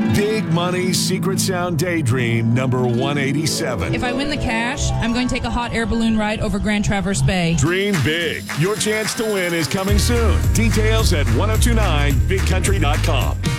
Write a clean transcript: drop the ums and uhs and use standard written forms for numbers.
Big Money Secret Sound Daydream number 187. If I win the cash, I'm going to take a hot air balloon ride over Grand Traverse Bay. Dream big. Your chance to win is coming soon. Details at 1029bigcountry.com.